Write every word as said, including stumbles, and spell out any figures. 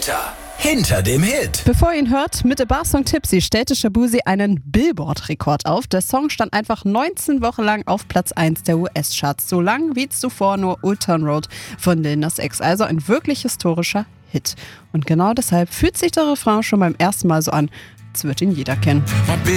Feature. Hinter dem Hit. Bevor ihr ihn hört, mit der Barsong Tipsy stellte Shaboozey einen Billboard-Rekord auf. Der Song stand einfach neunzehn Wochen lang auf Platz eins der U S-Charts. So lang wie zuvor nur Old Town Road von Lil Nas X. Also ein wirklich historischer Hit. Und genau deshalb fühlt sich der Refrain schon beim ersten Mal so an, als würde ihn jeder kennen.